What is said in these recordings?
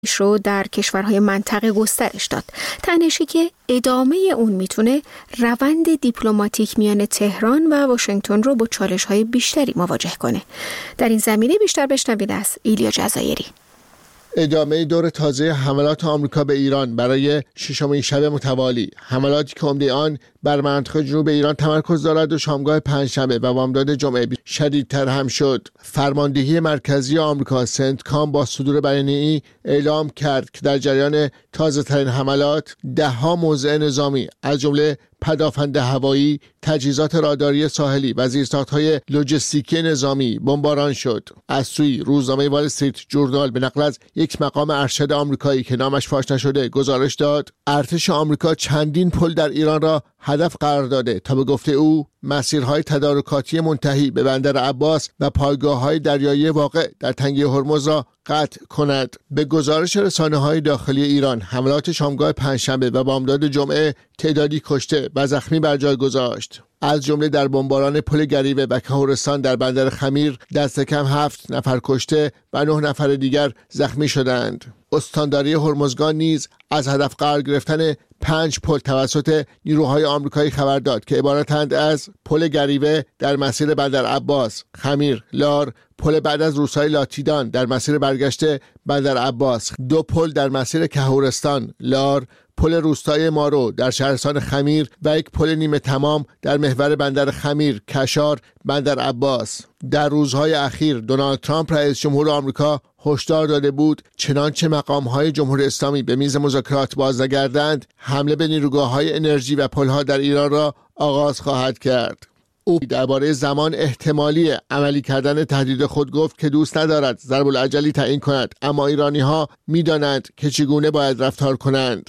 رو در کشورهای منطقه گسترش داد. تنشی که ادامه اون میتونه روند دیپلماتیک میان تهران و واشنگتن رو با چالش‌های بیشتری مواجه کنه. در این زمینه بیشتر بشنوید از ایلیا جزایری. ادامه دور تازه حملات آمریکا به ایران برای ششمین شب متوالی، حملاتی که عمده آن بر منطقه جنوب ایران تمرکز دارد و شامگاه پنجشنبه و بامداد جمعه شدیدتر هم شد. فرماندهی مرکزی آمریکا سنتکام با صدور بیانیه‌ای اعلام کرد که در جریان تازه‌ترین حملات ده‌ها موضع نظامی از جمله پدافند هوایی، تجهیزات راداری ساحلی و زیرساخت‌های لوجستیکی نظامی بمباران شد. از سوی روزنامه وال استریت جورنال به نقل از یک مقام ارشد آمریکایی که نامش فاش نشده گزارش داد ارتش آمریکا چندین پل در ایران را هدف قرار داده تا به گفته او مسیرهای تدارکاتی منتهی به بندر عباس و پایگاه‌های دریایی واقع در تنگه هرمز را قطع کند. به گزارش رسانه‌های داخلی ایران، حملات شامگاه پنجشنبه و بامداد جمعه تعدادی کشته و زخمی بر جای گذاشت. از جمله در بمباران پل گریوه و کهورستان در بندر خمیر دست کم 7 نفر کشته و 9 نفر دیگر زخمی شدند. استانداری هرمزگان نیز از هدف قرار گرفتن 5 پل توسط نیروهای آمریکایی خبر داد که عبارتند از پل گریوه در مسیر بندر عباس، خمیر، لار، پل بعد از روستای لاتیدان در مسیر برگشت بندر عباس، 2 پل در مسیر کهورستان، لار، پل روستای مارو در شهرستان خمیر و یک پل نیمه تمام در محور بندر خمیر، کشار، بندر عباس. در روزهای اخیر دونالد ترامپ رئیس جمهور آمریکا هشدار داده بود چنانچه مقام‌های جمهوری اسلامی به میز مذاکرات باز نگردند، حمله به نیروگاه‌های انرژی و پل‌ها در ایران را آغاز خواهد کرد. او درباره زمان احتمالی عملی کردن تهدید خود گفت که دوست ندارد ضرب العجلی تعیین کند، اما ایرانی‌ها می‌دانند که چگونه باید رفتار کنند.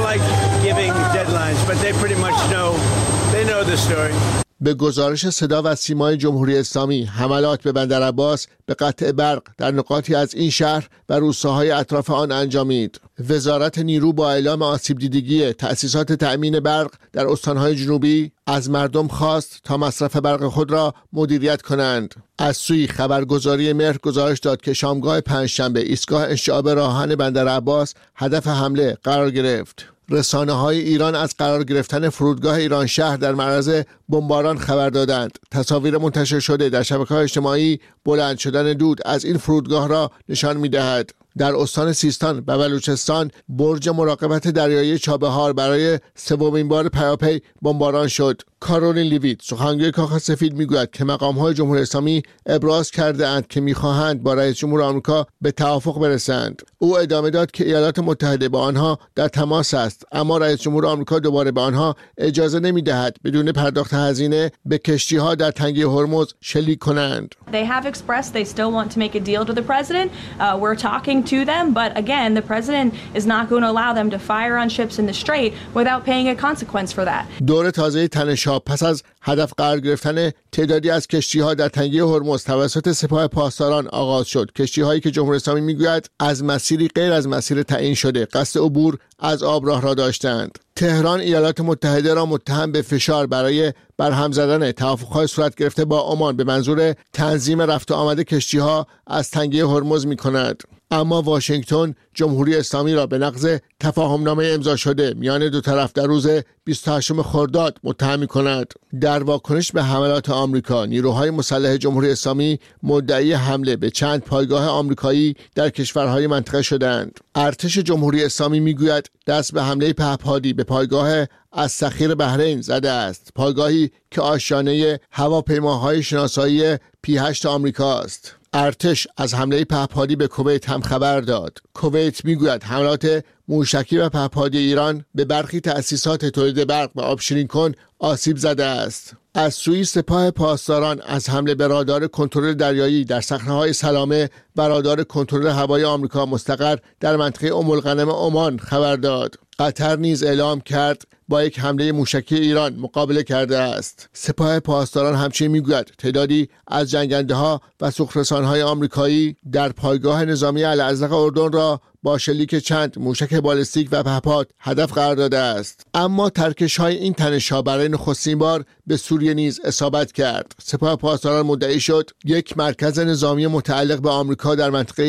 به گزارش صدا و سیمای جمهوری اسلامی، حملات به بندر عباس به قطع برق در نقاطی از این شهر و روستاهای اطراف آن انجامید. وزارت نیرو با اعلام آسیب دیدگی تأسیسات تأمین برق در استانهای جنوبی از مردم خواست تا مصرف برق خود را مدیریت کنند. از سوی خبرگزاری مهر گزارش داد که شامگاه پنجشنبه ایستگاه انشعاب راهن بندر عباس هدف حمله قرار گرفت. رسانه‌های ایران از قرار گرفتن فرودگاه ایران شهر در معرض بمباران خبر دادند. تصاویر منتشر شده در شبکه‌های اجتماعی بلند شدن دود از این فرودگاه را نشان می‌دهد. در استان سیستان و بلوچستان برج مراقبت دریایی چابهار برای سومین بار پیاپی بمباران شد. کارولین لیویت سخنگوی کاخ سفید میگوید که مقام‌های جمهوری اسلامی ابراز کرده اند که می‌خواهند با رئیس جمهور آمریکا به توافق برسند. او ادامه داد که ایالات متحده با آنها در تماس است، اما رئیس جمهور آمریکا دوباره به آنها اجازه نمی‌دهد بدون پرداخت هزینه به کشتی‌ها در تنگه هرمز شلیک کنند. They have expressed they still want to make a deal to the president. We're talking to them, but again, the president is not going to allow them to fire on ships in the strait without paying a consequence for that. دور تازه تنش‌ها پس از هدف قرار گرفتن تعدادی از کشتی‌ها در تنگه هرمز توسط سپاه پاسداران آغاز شد. کشتی‌هایی که جمهوری اسلامی میگوید از مسیری غیر از مسیر تعیین شده قصد عبور از آبراه را داشتند. تهران ایالات متحده را متهم به فشار برای برهم زدن توافق‌های صورت گرفته با عمان به منظور تنظیم رفت و آمد کشتی‌ها از تنگه هرمز می‌کند. اما واشنگتن جمهوری اسلامی را به نقض تفاهمنامه امضا شده میان دو طرف در روز 28 خرداد متهم می‌کند. در واکنش به حملات آمریکا، نیروهای مسلح جمهوری اسلامی مدعی حمله به چند پایگاه آمریکایی در کشورهای منطقه شدند. ارتش جمهوری اسلامی میگوید دست به حمله پهپادی به پایگاه السخیر بحرین زده است، پایگاهی که آشیانه هواپیماهای شناسایی P-8 آمریکا است. ارتش از حمله پهپادی به کویت هم خبر داد. کویت میگوید حملات موشکی و پهپادی ایران به برخی تأسیسات تولید برق و آبشیرین کن آسیب زده است. از سوی سپاه پاسداران از حمله به رادار کنترل دریایی در صخره‌های سلامه و رادار کنترل هوایی آمریکا مستقر در منطقه ام الغنم عمان خبر داد. قطر نیز اعلام کرد با یک حمله موشکی ایران مقابله کرده است. سپاه پاسداران همچنین میگوید تعدادی از جنگنده‌ها و سوخت‌رسان‌های آمریکایی در پایگاه نظامی الازرق اردن را با شلیک چند موشک بالستیک و پهپاد هدف قرار داده است. اما ترکش‌های این تنش‌ها برای نخستین بار به سوریه نیز اصابت کرد. سپاه پاسداران مدعی شد یک مرکز نظامی متعلق به آمریکا در منطقه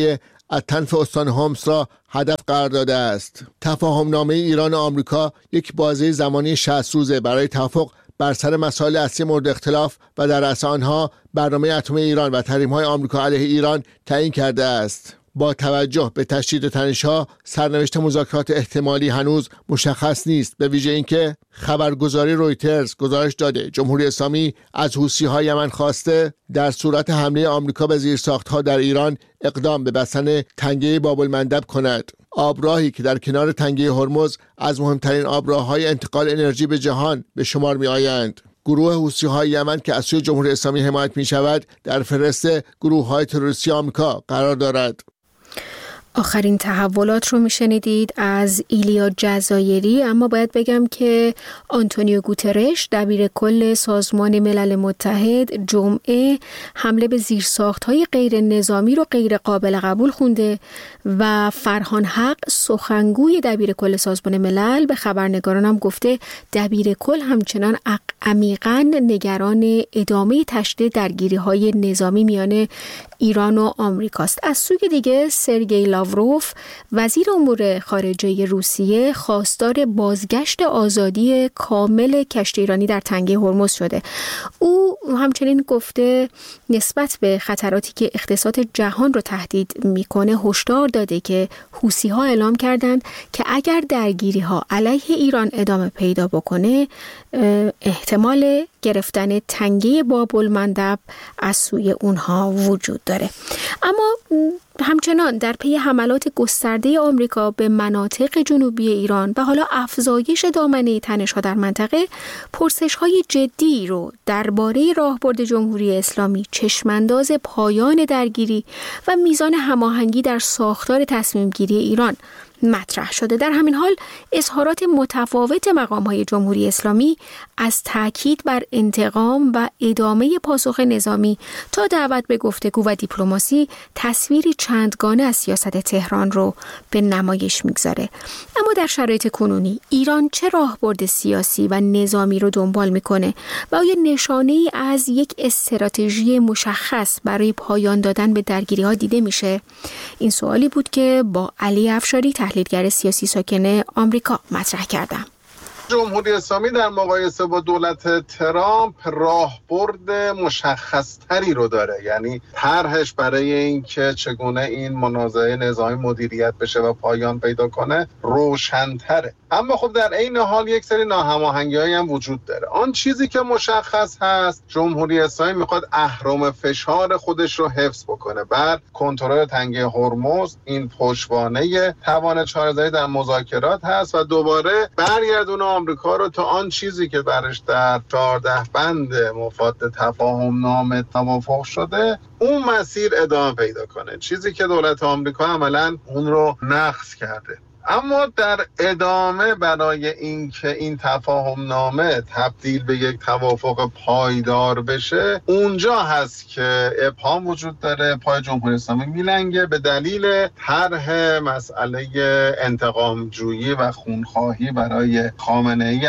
از تنف استان هومس را هدف قرار داده است. تفاهمنامه ایران و آمریکا یک بازه زمانی 60 روزه برای توافق بر سر مسائل اصلی مورد اختلاف و در رأس آنها برنامه اتمی ایران و تحریم‌های آمریکا علیه ایران تعیین کرده است. با توجه به تشدید تنش‌ها، سرنوشت مذاکرات احتمالی هنوز مشخص نیست، به ویژه اینکه خبرگزاری رویترز گزارش داده جمهوری اسلامی از حوثی‌های یمن خواسته در صورت حمله آمریکا به زیرساخت‌ها در ایران اقدام به بستن تنگه باب‌المندب کند. آبراهی که در کنار تنگه هرمز از مهمترین آبراه‌های انتقال انرژی به جهان به شمار می‌آیند. گروه حوثی‌های یمن که از سوی جمهوری اسلامی حمایت می‌شود در فهرست گروه‌های تروریستی آمریکا قرار دارد. آخرین تحولات رو میشنیدید از ایلیا جزایری. اما باید بگم که آنتونیو گوترش دبیر کل سازمان ملل متحد جمعه حمله به زیرساخت‌های غیر نظامی رو غیر قابل قبول خونده و فرهان حق سخنگوی دبیر کل سازمان ملل به خبرنگاران هم گفته دبیر کل همچنان عمیقاً نگران ادامه تشدید درگیری‌های نظامی میان ایران و آمریکاست. از سوی دیگه سرگئی لاوروف وزیر امور خارجه روسیه خواستار بازگشت آزادی کامل کشتی ایرانی در تنگه هرمز شده. او همچنین گفته نسبت به خطراتی که اقتصاد جهان رو تهدید میکنه هشدار داده که حوثی‌ها اعلام کردند که اگر درگیری‌ها علیه ایران ادامه پیدا بکنه احتمال گرفتن تنگه باب‌المندب از سوی اونها وجود داره. اما همچنان در پی حملات گسترده آمریکا به مناطق جنوبی ایران و حالا افزایش دامنه تنش‌ها در منطقه، پرسش‌های جدی رو درباره راهبرد جمهوری اسلامی، چشمانداز پایان درگیری و میزان هماهنگی در ساختار تصمیم‌گیری ایران مطرح شده. در همین حال اظهارات متفاوت مقام‌های جمهوری اسلامی از تاکید بر انتقام و ادامه پاسخ نظامی تا دعوت به گفتگو و دیپلماسی تصویری چندگانه از سیاست تهران رو به نمایش میگذاره. اما در شرایط کنونی ایران چه راهبرد سیاسی و نظامی رو دنبال میکنه و آیا نشانه‌ای از یک استراتژی مشخص برای پایان دادن به درگیری‌ها دیده میشه؟ این سوالی بود که با علی افشاری تحلیلگر سیاسی ساکن آمریکا مطرح کردم. جمهوری اسلامی در مقایسه با دولت ترامپ راهبرد مشخص‌تری رو داره، یعنی طرحش برای اینکه چگونه این منازعه نظامی مدیریت بشه و پایان پیدا کنه روشن‌تره. اما خب در عین حال یک سری ناهماهنگی‌هایی هم وجود داره. آن چیزی که مشخص هست جمهوری اسلامی میخواد اهرم فشار خودش رو حفظ بکنه بر کنترل تنگه هرمز. این پشتوانه توان چاره‌زنی در مذاکرات هست و دوباره برگردونه آمریکا رو تا آن چیزی که برش در 14 بند مفاد تفاهم نامه توافق شده اون مسیر ادامه پیدا کنه، چیزی که دولت آمریکا عملاً اون رو نقض کرده. اما در ادامه برای اینکه این تفاهم نامه تبدیل به یک توافق پایدار بشه اونجا هست که ابهام وجود داره، پای جمهوری اسلامی میلنگه به دلیل طرح مسئله انتقام جویی و خونخواهی برای خامنه‌ای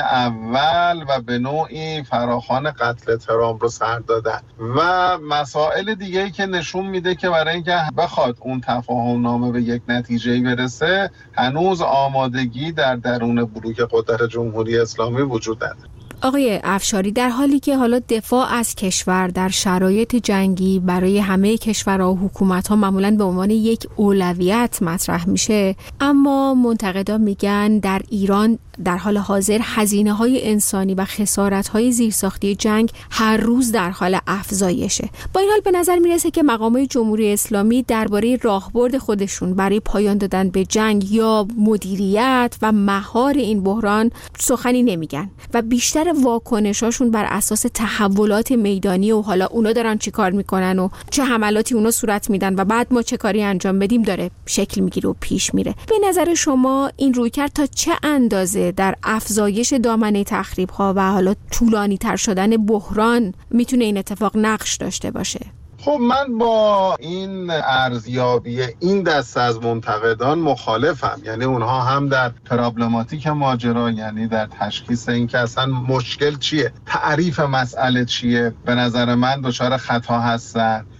اول و به نوعی فراخوان قتل ترامپ رو سر دادن و مسائل دیگه‌ای که نشون میده که برای اینکه بخواد اون تفاهم نامه به یک نتیجه‌ای برسه هنوز آمادگی در درون بلوک قدرت جمهوری اسلامی وجود نداره. آقای افشاری، در حالی که حالا دفاع از کشور در شرایط جنگی برای همه کشورها و حکومت‌ها معمولاً به عنوان یک اولویت مطرح میشه، اما منتقدان میگن در ایران در حال حاضر هزینه‌های انسانی و خسارت‌های زیرساختی جنگ هر روز در حال افزایشه. با این حال به نظر میرسه که مقامات جمهوری اسلامی درباره راهبرد خودشون برای پایان دادن به جنگ یا مدیریت و مهار این بحران سخنی نمیگن و بیشتر واکنشاشون بر اساس تحولات میدانی و حالا اونا دارن چی کار میکنن و چه حملاتی اونا صورت میدن و بعد ما چه کاری انجام بدیم داره شکل میگیره و پیش میره. به نظر شما این رویکرد تا چه اندازه در افزایش دامنه تخریب‌ها و حالا طولانی تر شدن بحران میتونه این اتفاق نقش داشته باشه؟ خب من با این ارزیابی این دسته از منتقدان مخالفم. یعنی اونها هم در پرابلماتیک ماجرا، یعنی در تشخیص این که اصلا مشکل چیه، تعریف مسئله چیه، به نظر من دچار خطا هستن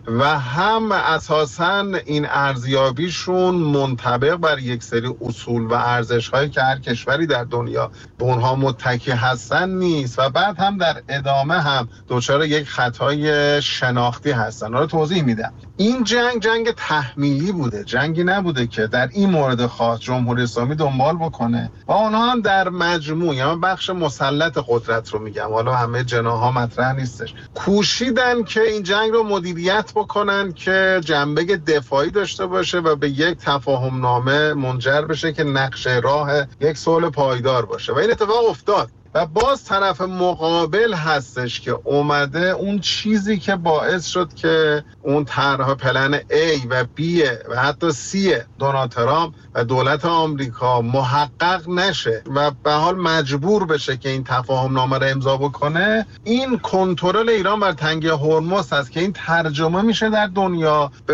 و هم اساساً این ارزیابیشون منطبق بر یک سری اصول و ارزش‌هایی که هر کشوری در دنیا به اونها متکی هستن نیست و بعد هم در ادامه هم دچار یک خطای شناختی هستن. رو توضیح میدم. این جنگ تحمیلی بوده، جنگی نبوده که در این مورد خاص جمهوری اسلامی دنبال بکنه و اونها هم در مجموع، یا بخش مسلط قدرت رو میگم، حالا همه جناح‌ها مطرح نیستش، کوشیدن که این جنگ رو مدیریت بکنن که جنبه دفاعی داشته باشه و به یک تفاهم نامه منجر بشه که نقشه راه یک صلح پایدار باشه و این اتفاق افتاد. و باز طرف مقابل هستش که اومده اون چیزی که باعث شد که اون طرح پلن A و B و حتی C دونالد ترامپ و دولت آمریکا محقق نشه و به حال مجبور بشه که این تفاهم نامه رو امضا بکنه. این کنترل ایران بر تنگه هرمز هست که این ترجمه میشه در دنیا به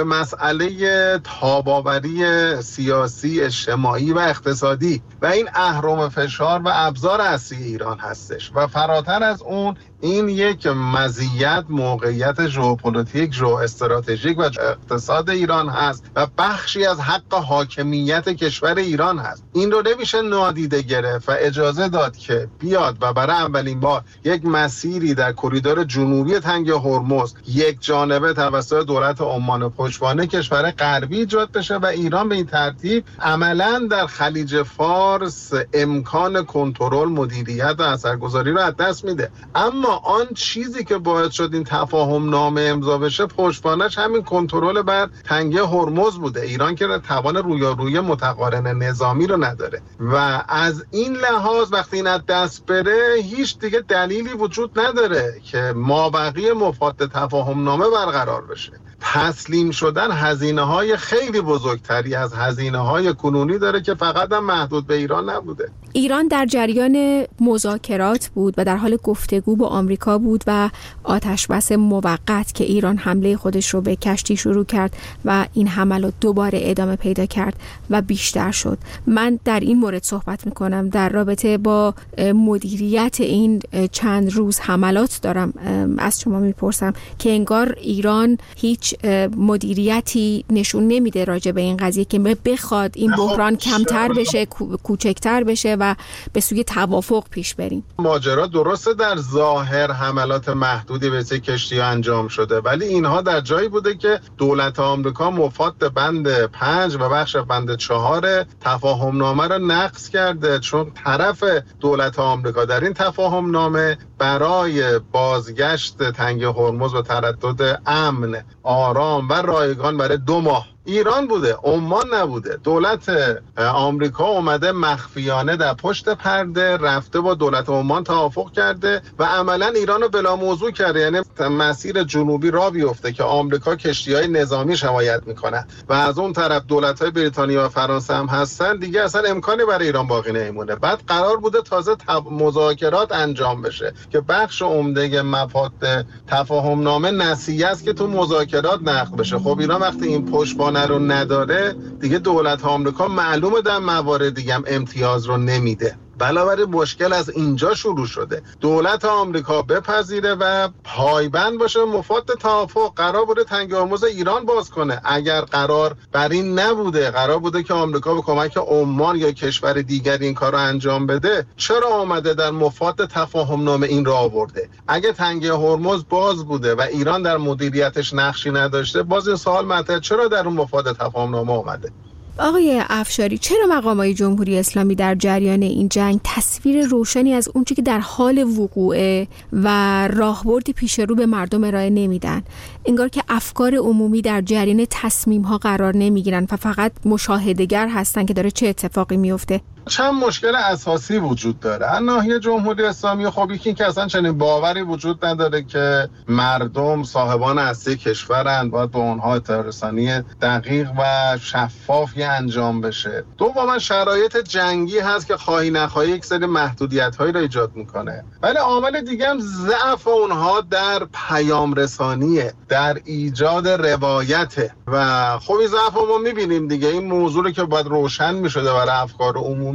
مسئله تاباوری سیاسی، اژتماعی و اقتصادی و این اهرم فشار و ابزار اصلی ایران هستش و فراتر از اون این یک مزیت موقعیت ژئوپلیتیک، ژئواستراتژیک و اقتصاد ایران هست و بخشی از حق حاکمیت کشور ایران هست. این رو نمیشه نادیده گرفت و اجازه داد که بیاد و برای اولین بار یک مسیری در کریدور جنوبی تنگه هرمز یک جانبه توسط دولت عمان پشتوانه کشور غربی ایجاد بشه و ایران به این ترتیب عملاً در خلیج فارس امکان کنترل، مدیریت و اثرگذاری رو از دست میده. اما آن چیزی که باعث شد این تفاهم نامه امضا بشه پشتوانش همین کنترل بر تنگه هرمز بوده. ایران که توان رویارویی متقارن نظامی رو نداره و از این لحاظ وقتی این از دست بره هیچ دیگه دلیلی وجود نداره که مابقی مفاد تفاهم نامه برقرار بشه. تسلیم شدن هزینه‌های خیلی بزرگتری از هزینه‌های کنونی داره که فقط هم محدود به ایران نبوده. ایران در جریان مذاکرات بود و در حال گفتگو با آمریکا بود و آتشبس موقت که ایران حمله خودش رو به کشتی شروع کرد و این حملات دوباره ادامه پیدا کرد و بیشتر شد. من در این مورد صحبت میکنم در رابطه با مدیریت این چند روز حملات دارم از شما میپرسم که انگار ایران هیچ مدیریتی نشون نمیده راجع به این قضیه که بخواد این بحران کمتر بشه، کوچکتر بشه و به سوی توافق پیش بریم. ماجرا درسته در ظاهر حملات محدودی به سه کشتی انجام شده ولی اینها در جایی بوده که دولت آمریکا مفاد بند 5 و بخش بند 4 تفاهم نامه را نقض کرده، چون طرف دولت آمریکا در این تفاهم نامه برای بازگشت تنگه هرمز و تردد امن، آرام و رایگان برای 2 ماه ایران بوده، عمان نبوده. دولت آمریکا اومده مخفیانه در پشت پرده رفته با دولت عمان توافق کرده و عملا ایران رو بلا موضوع کرده، یعنی مسیر جنوبی را بیفته که آمریکا کشتی‌های نظامی حمایت میکنه و از اون طرف دولت‌های بریتانیا و فرانسه هم هستن، دیگه اصلا امکانی برای ایران باقی نمیمونه. بعد قرار بوده تازه مذاکرات انجام بشه که بخش عمده مفاد تفاهم نامه نسیه است که تو مذاکرات نقض بشه. خب ایران وقتی این پشتوانه رو نداره دیگه دولت آمریکا معلومه در موارد دیگه هم امتیاز رو نمیده. بنابراین مشکل از اینجا شروع شده. دولت آمریکا بپذیره و پایبند باشه مفاد توافق. قرار بوده تنگه هرمز ایران باز کنه. اگر قرار بر این نبوده، قرار بوده که آمریکا به کمک عمان یا کشور دیگری این کار رو انجام بده، چرا آمده در مفاد تفاهم نامه این رو آورده؟ اگه تنگه هرمز باز بوده و ایران در مدیریتش نقشی نداشته، باز این سوال مطرحه چرا در اون مفاد تفاهم نامه آمده؟ آقای افشاری، چرا مقامات جمهوری اسلامی در جریان این جنگ تصویر روشنی از اونچه که در حال وقوعه و راهبردی پیش رو به مردم ارائه نمیدن؟ انگار که افکار عمومی در جریان تصمیم‌ها قرار نمیگیرن و فقط مشاهده‌گر هستن که داره چه اتفاقی میفته. چند مشکل اساسی وجود داره از ناحیه جمهوری اسلامی. خب یکی که اصلا چنین باوری وجود نداره که مردم صاحبان اصلی کشورند، باید به اونها اطلاع رسانی دقیق و شفافی انجام بشه. دوما شرایط جنگی هست که خواهی نخواهی یک سری محدودیت‌هایی را ایجاد میکنه. ولی عامل دیگه هم ضعف اونها در پیام رسانیه، در ایجاد روایته و خب این ضعف ما میبینیم دیگه. این موضوعی که باید روشن میشده برای افکار عمومی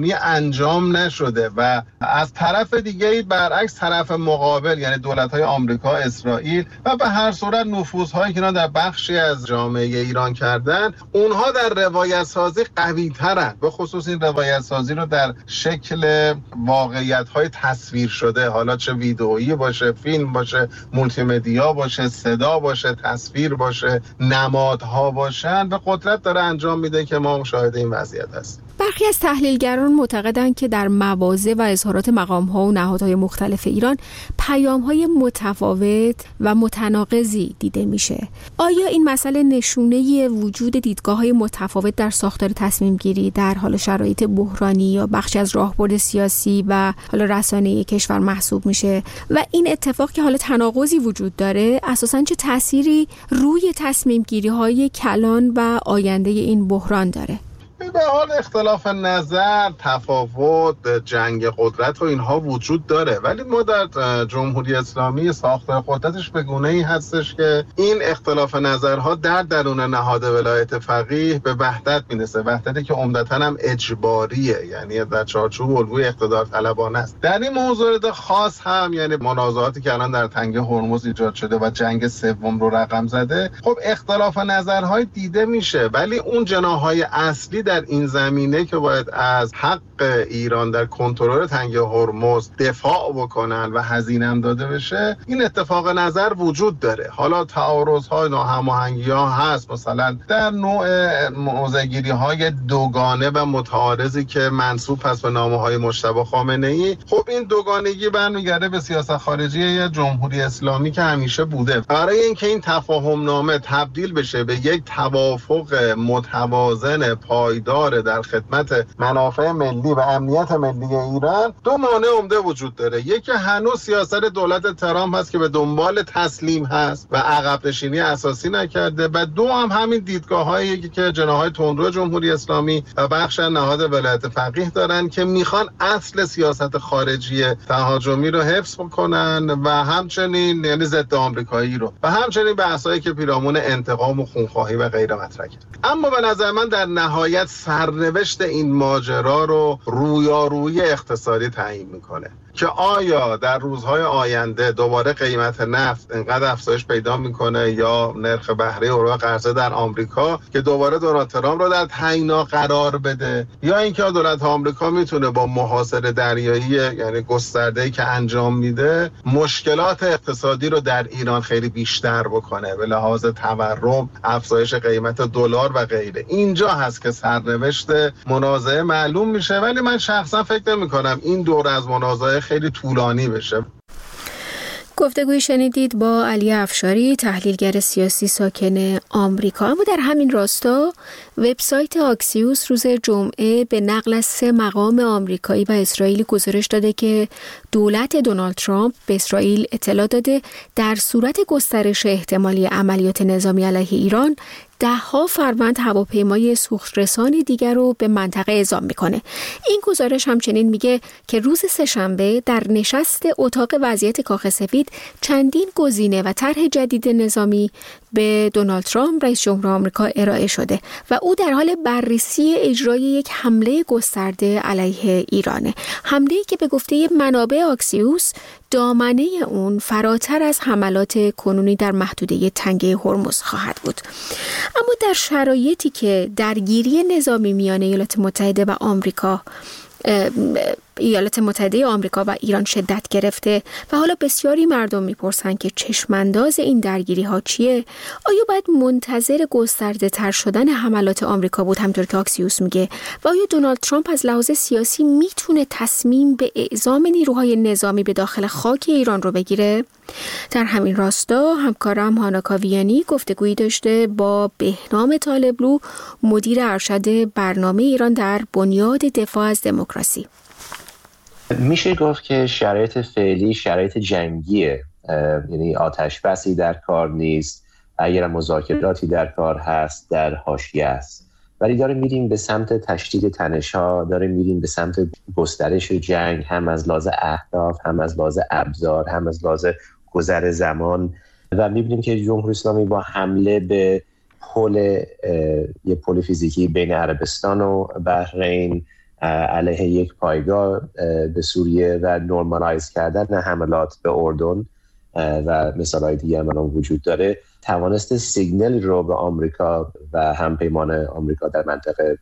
تفاهمی انجام نشده و از طرف دیگه برعکس طرف مقابل یعنی دولت‌های آمریکا، اسرائیل و به هر صورت نفوذهایی که در بخشی از جامعه ایران کردن، اونها در روایت سازی قوی ترن، به خصوص این روایت سازی رو در شکل واقعیت‌های تصویر شده، حالا چه ویدئویی باشه، فیلم باشه، مولتی مدیا باشه، صدا باشه، تصویر باشه، نمادها باشن، به قدرت داره انجام میده که ما مشاهده این وضعیت هستیم. برخی از تحلیلگران معتقدند که در مواضع و اظهارات مقام‌ها و نهادهای مختلف ایران پیام‌های متفاوت و متناقضی دیده میشه. آیا این مسئله نشونه وجود دیدگاه‌های متفاوت در ساختار تصمیم‌گیری در حال شرایط بحرانی یا بخشی از راهبرد سیاسی و حالا رسانه‌ای کشور محسوب میشه و این اتفاق که حالا تناقضی وجود داره اساساً چه تأثیری روی تصمیم‌گیری‌های کلان و آینده این بحران داره؟ به حال اختلاف نظر، تفاوت، جنگ قدرت و اینها وجود داره، ولی ما در جمهوری اسلامی ساختار قدرتش به گونه‌ای هستش که این اختلاف نظرها در درون نهاد ولایت فقیه به وحدت میرسه، وحدتی که عمدتاً هم اجباریه، یعنی در چارچوب الگوی اقتدار طلبانه است. در این موضوع خاص هم یعنی منازعاتی که الان در تنگه هرمز ایجاد شده و جنگ سوم رو رقم زده، خب اختلاف نظرهای دیده میشه، ولی اون جناح‌های اصلی در این زمینه که باید از حق ایران در کنترل تنگه هرمز دفاع بکنن و هزینه هم داده بشه، این اتفاق نظر وجود داره. حالا تعارض‌ها، ناهماهنگی‌ها هست، مثلا در نوع موضع‌گیری‌های دوگانه و متعارضی که منسوب هست به نامه‌های مجتبی خامنه‌ای. خب این دوگانگی برمیگرده به سیاست خارجی جمهوری اسلامی که همیشه بوده. برای اینکه این تفاهم نامه تبدیل بشه به یک توافق متوازن پایدار در خدمت منافع ملی و امنیت ملی ایران، دو مانع عمده وجود داره. یکی هنوز سیاست دولت ترامپ هست که به دنبال تسلیم هست و عقب نشینی اساسی نکرده، و دو هم همین دیدگاه‌هایی که جناح‌های تندرو جمهوری اسلامی و بخش نهاد ولایت فقیه دارن که میخوان اصل سیاست خارجی تهاجمی رو حفظ کنن و همچنین یعنی ضد آمریکایی رو و همچنین بحثایی که پیرامون انتقام و خونخواهی و غیره مطرح کرد. اما به نظر من در نهایت سرنوشت این ماجرا رو رویارویی اقتصادی تعیین میکنه که آیا در روزهای آینده دوباره قیمت نفت انقدر افزایش پیدا میکنه یا نرخ بهره اوراق قرضه در آمریکا که دوباره دونالد ترامپ رو در تعیینا قرار بده، یا اینکه دولت آمریکا میتونه با محاصره دریایی یعنی گسترده‌ای که انجام میده مشکلات اقتصادی رو در ایران خیلی بیشتر بکنه به لحاظ تورم، افزایش قیمت دلار و غیره. اینجا هست که سرنوشت منازعه معلوم میشه، ولی من شخصا فکر نمی‌کنم این دور از منازعه خیلی طولانی بشه. گفتگوی شنیدید با علی افشاری، تحلیلگر سیاسی ساکن آمریکا. اما در همین راستا وبسایت آکسیوس روز جمعه به نقل از 3 مقام آمریکایی و اسرائیلی گزارش داده که دولت دونالد ترامپ به اسرائیل اطلاع داده در صورت گسترش احتمالی عملیات نظامی علیه ایران 10 فروند هواپیمای سوخترسان دیگر رو به منطقه اعزام میکنه. این گزارش همچنین میگه که روز سه‌شنبه در نشست اتاق وضعیت کاخ سفید چندین گزینه و طرح جدید نظامی به دونالد ترامپ رئیس جمهور آمریکا ارائه شده و او در حال بررسی اجرای یک حمله گسترده علیه ایرانه. حمله‌ای که به گفته منابع آکسیوس دامنه اون فراتر از حملات کنونی در محدوده تنگه هرمز خواهد بود. اما در شرایطی که درگیری نظامی میان ایالات متحده آمریکا و ایران شدت گرفته و حالا بسیاری مردم میپرسن که چشمانداز این درگیری ها چیه؟ آیا باید منتظر گسترده تر شدن حملات آمریکا بود همطور که آکسیوس میگه و آیا دونالد ترامپ از لحاظ سیاسی میتونه تصمیم به اعزام نیروهای نظامی به داخل خاک ایران رو بگیره؟ در همین راستا همکارم هانا کاویانی گفتگویی داشته با بهنام طالبلو، مدیر ارشد برنامه ایران در بنیاد دفاع از دموکراسی. میشه گفت که شرایط فعلی شرایط جنگیه، یعنی آتش بسی در کار نیست، اگر مذاکراتی در کار هست در حاشیه است، ولی داره میریم به سمت تشدید تنش‌ها، داره میریم به سمت گسترش جنگ، هم از لحاظ اهداف، هم از لحاظ ابزار، هم از لحاظ گذر زمان. و میبینیم که جمهوری اسلامی با حمله به یه پل فیزیکی بین عربستان و بحرین علیه یک پایگاه به سوریه و نورمالایز کردن حملات به اردن و مثالهای دیگه هم وجود داره، توانست سیگنالی رو به آمریکا و همپیمان آمریکا در منطقه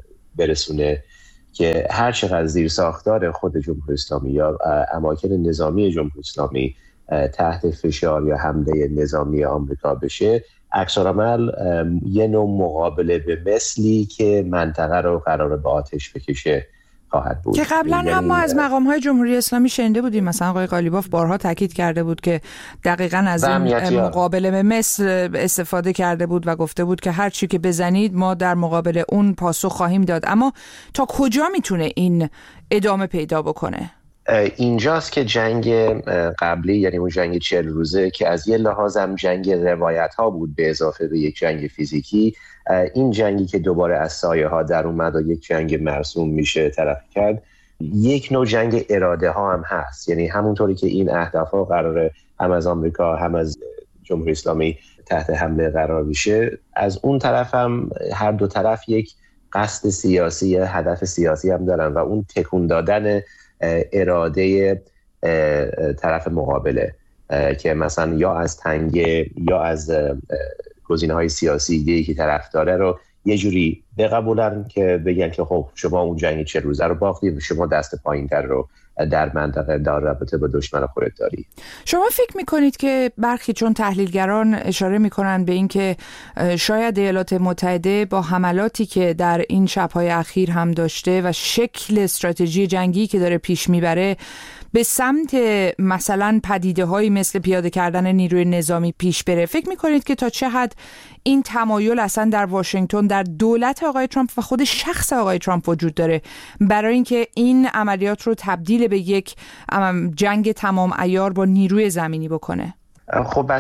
برسونه که هر چقدر زیر ساختار خود جمهوری اسلامی یا اماکن نظامی جمهوری اسلامی تحت فشار یا حمله نظامی آمریکا بشه، عکس‌العمل یه نوع مقابله به مثلی که منطقه رو قراره به آتش بکشه خواهد بود. که قبلا هم ما از مقام‌های جمهوری اسلامی شنیده بودیم، مثلا آقای قالیباف بارها تاکید کرده بود که دقیقاً از این مقابله به مثل استفاده کرده بود و گفته بود که هر چی که بزنید ما در مقابل اون پاسخ خواهیم داد. اما تا کجا میتونه این ادامه پیدا بکنه؟ اینجاست که جنگ قبلی، یعنی اون جنگ 40 روزه که از یه لحاظ هم جنگ روایت ها بود به اضافه به یک جنگ فیزیکی، این جنگی که دوباره از سایه ها در اومد و یک جنگ مرسوم میشه طرف کرد، یک نوع جنگ اراده ها هم هست. یعنی همونطوری که این اهداف ها قراره هم از آمریکا هم از جمهوری اسلامی تحت حمله قرار بشه، از اون طرف هم هر دو طرف یک قصد سیاسی، هدف سیاسی هم دارن و اون تکون دادن اراده طرف مقابله که مثلا یا از تنگه یا از گزینه‌های سیاسی دیگه که طرف داره رو یه جوری بقبولن که بگن که خب شما اون جنگ 40 روزه رو باختید و شما دست پایین‌تر رو در منطقه در رابطه با دشمن خودت داری. شما فکر میکنید که برخی چون تحلیلگران اشاره میکنن به این که شاید ایالات متحده با حملاتی که در این شب‌های اخیر هم داشته و شکل استراتژی جنگی که داره پیش میبره به سمت مثلا پدیده‌هایی مثل پیاده کردن نیروی نظامی پیش بره؟ فکر میکنید که تا چه حد این تمایل اصلا در واشنگتن، در دولت آقای ترامپ و خود شخص آقای ترامپ وجود داره برای اینکه این عملیات رو تبدیل به یک جنگ تمام عیار با نیروی زمینی بکنه؟ خب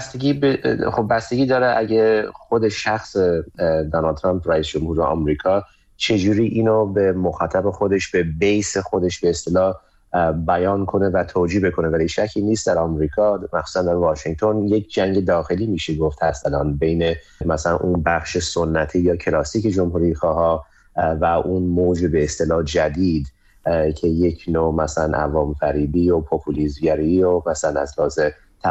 بستگی داره اگه خود شخص دونالد ترامپ رئیس جمهور آمریکا چجوری اینو به مخاطب خودش، به بیس خودش به اصطلاح بیان کنه و توجیه بکنه. ولی شکی نیست در آمریکا، مخصوصا در واشنگتن، یک جنگ داخلی میشه گفت هست الان بین مثلا اون بخش سنتی یا کلاسیک جمهوری خواه و اون موج به اصطلاح جدید که یک نوع مثلا عوام فریبی و پوپولیسمگری و مثلا از لحاظ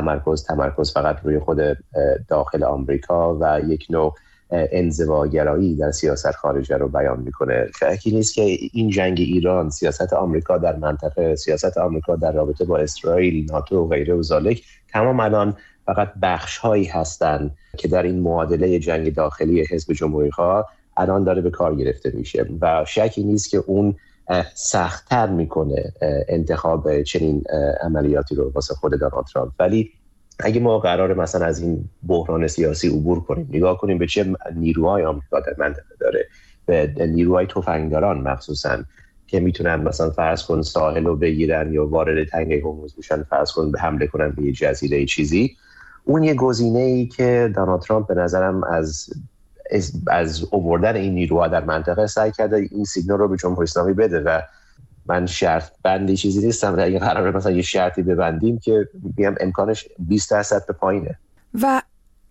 تمرکز فقط روی خود داخل آمریکا و یک نوع انزواگرایی در سیاست خارجه رو بیان میکنه. شکی نیست که این جنگ ایران، سیاست آمریکا در منطقه، سیاست آمریکا در رابطه با اسرائیل، ناتو و غیره و ذالک، تمام الان فقط بخش هایی هستن که در این معادله جنگ داخلی حزب جمهوری خواه الان داره به کار گرفته میشه و شکی نیست که اون سخت‌تر میکنه انتخاب چنین عملیاتی رو واسه خود دونالد ترامپ. ولی اگه ما قراره مثلا از این بحران سیاسی عبور کنیم، نگاه کنیم به چه نیروهای آمریکا در منطقه داره، به نیروهای تفنگداران مخصوصا که میتونن مثلا فرض کن ساحل رو بگیرن یا وارد تنگه هرمز بشن، فرض کن به حمله کنن به یه جزیره چیزی، اون یه گزینه‌ای که دونالد ترامپ به نظرم از آوردن این نیروها در منطقه سعی کرده این سیگنال رو به جمهوری اسلامی بده و من شرط بندی چیزی نیستم، ولی اگه قراره مثلا یه شرطی ببندیم که میگم امکانش 20% به پایینه. و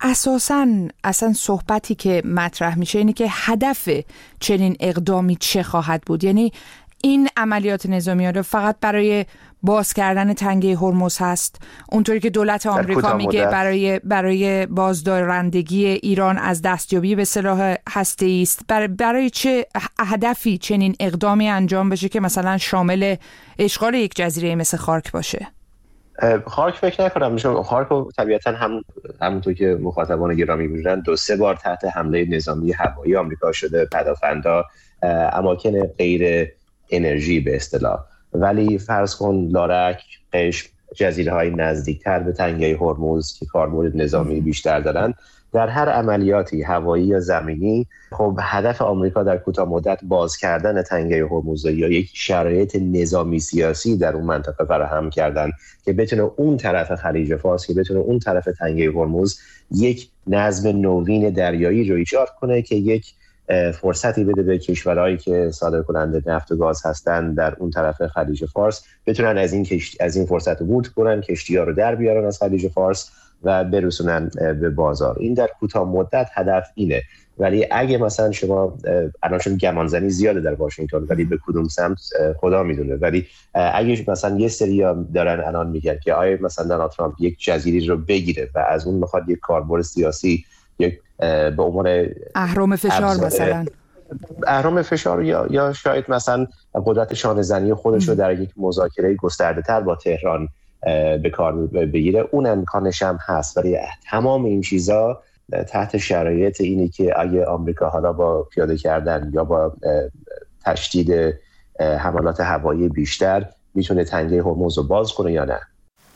اصلا صحبتی که مطرح میشه اینه که هدف چنین اقدامی چه خواهد بود؟ یعنی این عملیات نظامی ها فقط برای باز کردن تنگه هرمز هست، اونطوری که دولت آمریکا میگه برای بازدارندگی ایران از دستیابی به سلاح هسته‌ای است، برای چه هدفی چنین اقدامی انجام بشه که مثلا شامل اشغال یک جزیره مثل خارک باشه؟ خارک فکر نکنم، چون خارک طبیعتا همونطور که مخاطبان گرامی می‌دونن 2-3 بار تحت حمله نظامی هوایی آمریکا شده، پدافندا، اماکن غیر انرژی به اصطلاح. ولی فرض کن لارک، قشم، جزیره‌های نزدیکتر به تنگه هرمز که کاربرد نظامی بیشتر دارن، در هر عملیاتی هوایی یا زمینی خب هدف آمریکا در کوتاه مدت باز کردن تنگه هرمز یا یک شرایط نظامی سیاسی در اون منطقه فراهم کردن که بتونه اون طرف خلیج فارس، که بتونه اون طرف تنگه هرمز یک نظم نوین دریایی رو ایجاد کنه که یک فرصتی بده به کشورهایی که صادر کننده نفت و گاز هستن در اون طرف خلیج فارس، بتونن از این فرصت عبور کنن، کشتی‌ها رو در بیارن از خلیج فارس و برسونن به بازار. این در کوتاه مدت هدف اینه. ولی اگه مثلا شما الان چون گمانزنی زیاده در واشنگتن ولی به کدوم سمت خدا میدونه، ولی اگه مثلا یه سری دارن الان میگن که آیا مثلا دونالد ترامپ یک جزیره رو بگیره و از اون میخواد یک کاربرد سیاسی یک به عنوان اهرم فشار مثلا اهرم فشار یا شاید مثلا قدرت شانه‌زنی خودش رو در یک مذاکره گسترده‌تر با تهران به کار بگیره، اون امکانش هم هست. ولی تمام این چیزا تحت شرایط اینی که اگه آمریکا حالا با پیاده کردن یا با تشدید حملات هوایی بیشتر میتونه تنگه هرمز رو باز کنه یا نه.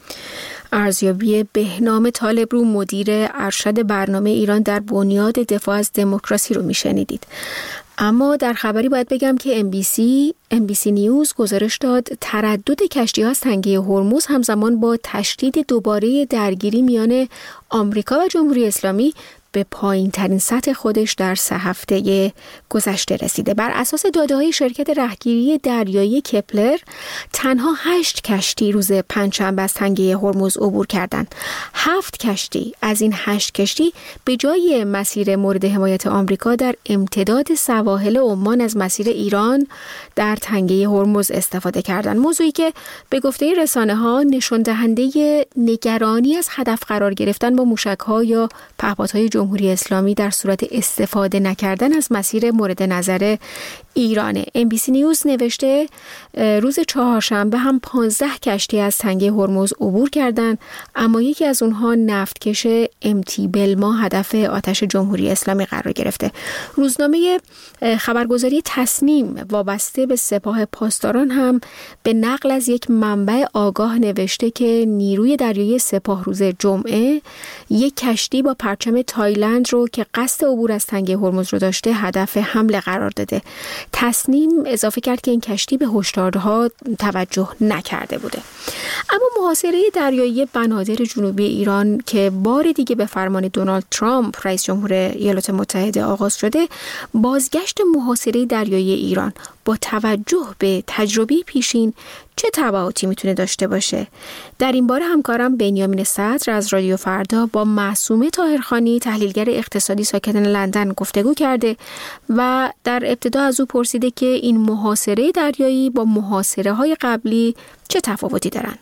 ارزیابی بهنام طالبرو، مدیر ارشد برنامه ایران در بنیاد دفاع از دموکراسی رو میشنیدید. اما در خبری باید بگم که MBC نیوز گزارش داد تردد کشتی‌ها از تنگه هرمز همزمان با تشدید دوباره درگیری میان آمریکا و جمهوری اسلامی به پایین ترین سطح خودش در 3 هفته گذشته رسیده. بر اساس داده‌های شرکت رهگیری دریایی کپلر، تنها 8 کشتی روز پنجشنبه از تنگه هرمز عبور کردند. 7 کشتی از این 8 کشتی به جای مسیر مورد حمایت آمریکا در امتداد سواحل عمان از مسیر ایران در تنگه هرمز استفاده کردند. موضوعی که به گفته رسانه‌ها نشان دهنده نگرانی از هدف قرار گرفتن با موشک‌ها یا پهپادهای جمهوری اسلامی در صورت استفاده نکردن از مسیر مورد نظر ایرانه. MBC نیوز نوشته روز چهارشنبه هم 15 کشتی از تنگه هرمز عبور کردند، اما یکی از اونها نفتکش MT بلما هدف آتش جمهوری اسلامی قرار گرفته. روزنامه خبرگزاری تصنیم وابسته به سپاه پاسداران هم به نقل از یک منبع آگاه نوشته که نیروی دریایی سپاه روز جمعه یک کشتی با پرچم تایلند رو که قصد عبور از تنگه هرمز رو داشته هدف حمله قرار داده. تصنیم اضافه کرد که این کشتی به هشدارها توجه نکرده بوده. اما محاصره دریایی بنادر جنوبی ایران که بار دیگه به فرمان دونالد ترامپ رئیس جمهور ایالات متحده آغاز شده، بازگشت محاصره دریایی ایران با توجه به تجربه پیشین چه تبعاتی میتونه داشته باشه؟ در این باره همکارم بنیامین صدر از رادیو فردا با معصومه طاهرخانی، تحلیلگر اقتصادی ساکن لندن، گفتگو کرده و در ابتدا از او پرسیده که این محاصره دریایی با محاصره های قبلی چه تفاوتی دارن؟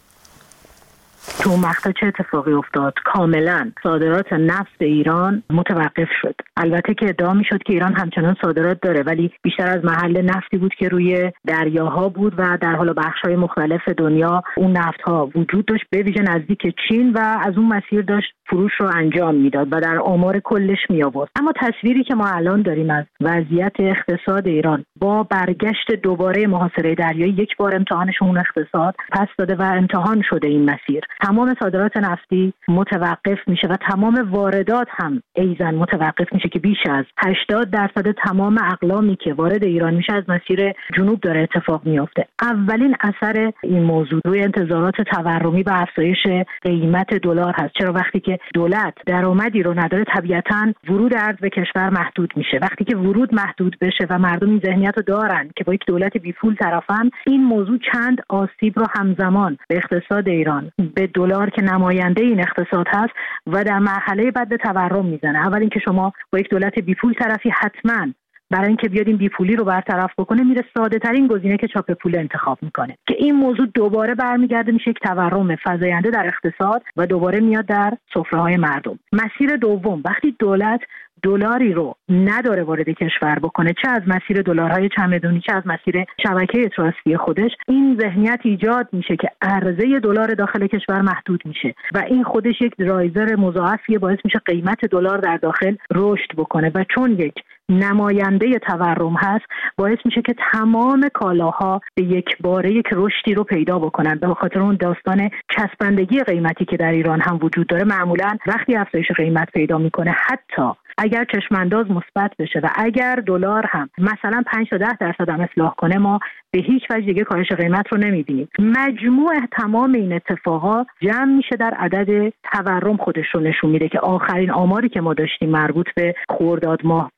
تو مقطع چه اتفاقی افتاد؟ کاملا صادرات نفت ایران متوقف شد. البته که ادعا میشد که ایران همچنان صادرات داره، ولی بیشتر از محل نفتی بود که روی دریاها بود و در حال بخش‌های مختلف دنیا اون نفت‌ها وجود داشت، به ویژه نزدیک چین، و از اون مسیر داشت فروش رو انجام میداد و در آمار کلش می آورد. اما تصویری که ما الان داریم از وضعیت اقتصاد ایران با برگشت دوباره محاصره دریایی، یک بار امتحانشون اقتصاد پس داده و امتحان شده این مسیر. تمام صادرات نفتی متوقف میشه و تمام واردات هم ایزن متوقف میشه که بیش از 80% تمام اقلامی که وارد ایران میشه از مسیر جنوب داره اتفاق میفته. اولین اثر این موضوع روی انتظارات تورمی و افزایش قیمت دلار هست. چرا وقتی که دولت درآمدی رو نداره، طبیعتاً ورود ارز به کشور محدود میشه. وقتی که ورود محدود بشه و مردم این ذهنیت رو دارن که با یک دولت بی پول طرفن، این موضوع چند آسیب رو همزمان به اقتصاد ایران، به دلار که نماینده این اقتصاد هست و در مرحله بعد به تورم میزنه. اول اینکه شما با یک دولت بی پول طرفی، حتماً برای اینکه بیاد این بیپولی رو برطرف بکنه میره ساده ترین گزینه که چاپ پول انتخاب میکنه، که این موضوع دوباره برمیگرده میشه یک تورم فزاینده در اقتصاد و دوباره میاد در سفره‌های مردم. مسیر دوم، وقتی دولت دلاری رو نداره وارد کشور بکنه، چه از مسیر دلارهای چمدونی چه از مسیر شبکه تراستی خودش، این ذهنیت ایجاد میشه که عرضه دلار داخل کشور محدود میشه و این خودش یک درایور مضاعفی باعث میشه قیمت دلار در داخل رشد بکنه و چون یک نماینده تورم هست باعث میشه که تمام کالاها به یک باره یک رشدی رو پیدا بکنن. به خاطر اون داستان چسبندگی قیمتی که در ایران هم وجود داره، معمولا وقتی افزایش قیمت پیدا میکنه، حتی اگر چشمانداز مثبت بشه و اگر دلار هم مثلا 5 تا 10% هم اصلاح کنه، ما به هیچ وجه دیگه کاهش قیمت رو نمیبینیم. مجموع تمام این اتفاقات جمع میشه در عدد تورم خودش رو نشون میده که آخرین آماری که ما داشتیم مربوط به خرداد ماه بود،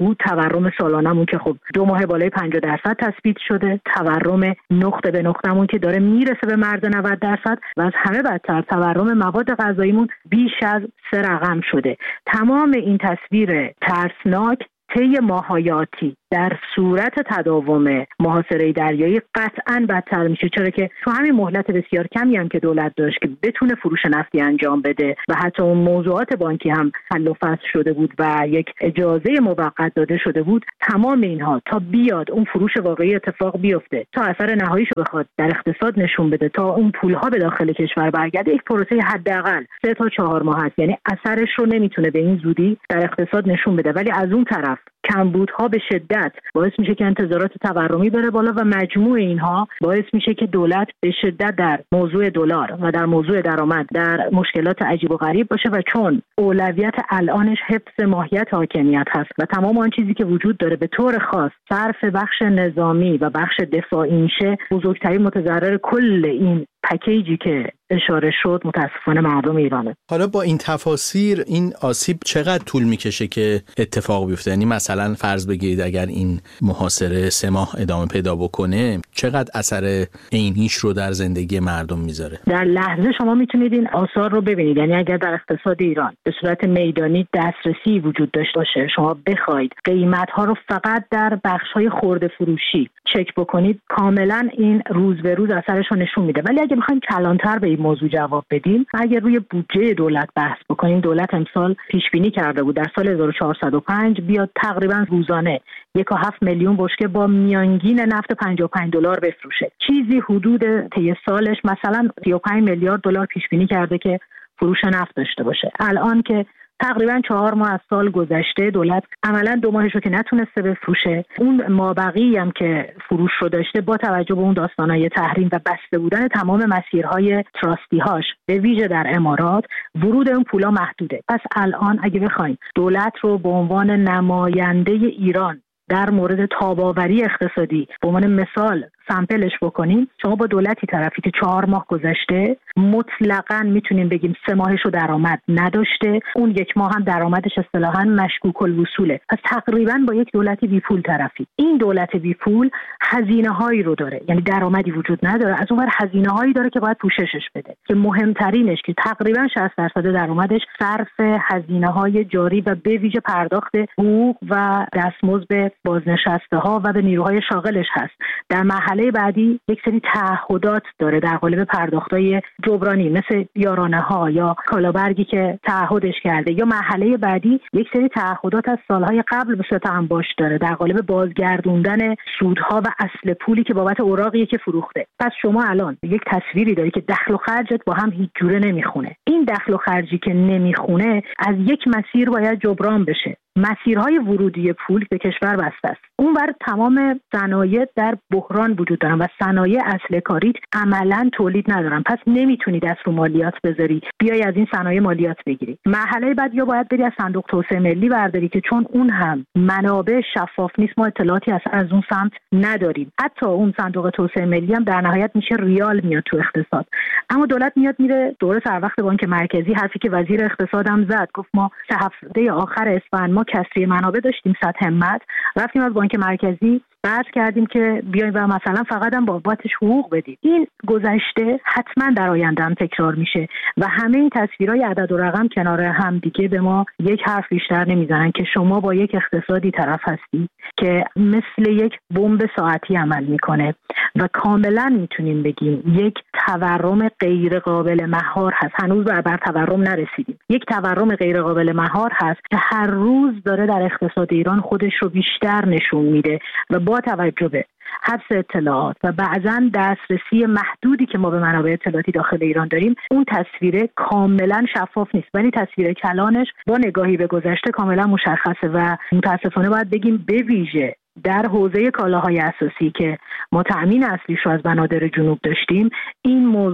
تورم سالانمون که خب 2 ماه بالای 50% تثبیت شده، تورم نقطه به نقطه‌مون که داره میرسه به مرز 90% و از همه بدتر تورم مواد غذاییمون بیش از 3 رقم شده. تمام این تصویر ترسناک طی ماه‌های آتی در صورت تداوم محاصره دریایی قطعاً بدتر میشه، چرا که تو همین مهلت بسیار کمی هم که دولت داشت که بتونه فروش نفتی انجام بده و حتی اون موضوعات بانکی هم حل و فصل شده بود و یک اجازه موقت داده شده بود، تمام اینها تا بیاد اون فروش واقعی اتفاق بیفته، تا اثر نهاییشو بخواد در اقتصاد نشون بده، تا اون پولها به داخل کشور برگرده، یک پروسه حداقل 3 تا 4 ماه هست. یعنی اثرش رو نمیتونه به این زودی در اقتصاد نشون بده، ولی از اون طرف کمبودها به شدت باعث میشه که انتظارات تورمی بره بالا و مجموع اینها باعث میشه که دولت به شدت در موضوع دلار و در موضوع درآمد در مشکلات عجیب و غریب باشه و چون اولویت الانش حفظ ماهیت حاکمیت هست و تمام آن چیزی که وجود داره به طور خاص صرف بخش نظامی و بخش دفاعی میشه، بزرگترین متضرر کل این پکیجی که اشاره شد متاسفانه مردم ایرانه. حالا با این تفاسیر این آسیب چقدر طول میکشه که اتفاق بیفته؟ یعنی مثلا فرض بگیرید اگر این محاصره 3 ماه ادامه پیدا بکنه، چقدر اثر عینیش رو در زندگی مردم میذاره؟ در لحظه شما میتونید این آثار رو ببینید. یعنی اگر در اقتصاد ایران به صورت میدانی دسترسی وجود داشته باشه، شما بخواید قیمت‌ها رو فقط در بخش‌های خرده فروشی چک بکنید، کاملا این روز به روز اثرش رو نشون میده. ولی اگه بخوایم کلانتر به این موضوع جواب بدیم، اگر روی بودجه دولت بحث بکنیم، دولت امسال پیش بینی کرده بود در سال 1405 بیاد تقریبا روزانه 1.7 میلیون بشکه با میانگین نفت $55 بفروشه. چیزی حدود طی سالش مثلا 35 میلیارد دلار پیش بینی کرده که فروش نفت داشته باشه. الان که تقریبا 4 ماه از سال گذشته، دولت عملا 2 ماهش رو که نتونسته بفروشه، اون مابقی هم که فروش رو داشته با توجه به اون داستانای تحریم و بسته بودن تمام مسیرهای تراستی هاش به ویژه در امارات، ورود اون پولا محدوده. پس الان اگه بخوایم دولت رو به عنوان نماینده ایران در مورد تاب‌آوری اقتصادی به عنوان مثال سامپلش بکنیم، شما با دولتی طرفی که 4 ماه گذشته مطلقاً میتونیم بگیم 3 ماهش رو درآمد نداشته، اون 1 ماه هم درآمدش اصطلاحاً مشکوک الوصوله. پس تقریباً با یک دولتی بی پول طرفی. این دولت بی پول هزینه‌هایی رو داره، یعنی درآمدی وجود نداره، از اونور هزینه‌هایی داره که باید پوششش بده، که مهمترینش که تقریباً 60% درآمدش صرف هزینه‌های جاری و به ویژه پرداخت حقوق و دستمزد به بازنشسته‌ها و به نیروهای شاغلش هست. در مرحله بعدی یک سری تعهدات داره در قالب پرداخت‌های جبرانی مثل یارانه‌ها یا کالابرگی که تعهدش کرده، یا مرحله بعدی یک سری تعهدات از سالهای قبل به صورت انباش داره در قالب بازگردوندن سودها و اصل پولی که بابت اوراقی که فروخته. پس شما الان یک تصویری داری که دخل و خرجت با هم هیچ جوره نمیخونه. این دخل و خرجی که نمیخونه از یک مسیر باید جبران بشه. مسیرهای ورودی پول به کشور بسته است. اونور تمام صنایع در بحران وجود دارن و صنایع اصل کاری عملاً تولید ندارن. پس نمیتونی دست رو مالیات بذاری بیای از این صنایع مالیات بگیری. مرحله بعد یا باید بری از صندوق توسعه ملی برداری که چون اون هم منابع شفاف نیست، ما اطلاعاتی از اون سمت نداریم. حتی اون صندوق توسعه ملی هم در نهایت میشه ریال میاد تو اقتصاد. اما دولت میاد میره دوره سر وقت بانک مرکزی، حرفی که وزیر اقتصاد هم زد، گفت ما 3 هفته آخر اسفند ما کسری منابع داشتیم 100 همت، رفتیم از بانک مرکزی قرض کردیم که بیایم و مثلا فقط هم بابتش حقوق بدیم. این گذشته حتما در آینده هم تکرار میشه و همه این تصویرهای عدد و رقم کنار هم دیگه به ما یک حرف بیشتر نمیزنن که شما با یک اقتصادی طرف هستی که مثل یک بمب ساعتی عمل میکنه و کاملا میتونیم بگیم یک تورم غیر قابل مهار هست. هنوز بر تورم نرسیدیم. یک تورم غیر قابل مهار هست که هر روز داره در اقتصاد ایران خودش رو بیشتر نشون میده و با توجه به حبس اطلاعات و بعضاً دسترسی محدودی که ما به منابع اطلاعاتی داخل ایران داریم، اون تصویر کاملا شفاف نیست، ولی تصویر کلانش با نگاهی به گذشته کاملا مشخصه و متاسفانه باید بگیم به ویژه در حوزه کالاهای اساسی که ما تأمین اصلیش رو از بنادر جنوب داشتیم، این موضوع